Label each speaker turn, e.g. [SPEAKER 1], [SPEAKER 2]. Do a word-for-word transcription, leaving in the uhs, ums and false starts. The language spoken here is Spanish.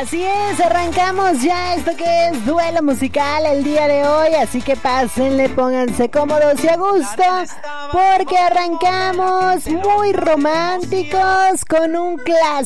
[SPEAKER 1] Así es, arrancamos ya esto que es duelo musical el día de hoy, así que pásenle, pónganse cómodos y a gusto, porque arrancamos muy románticos con un clásico.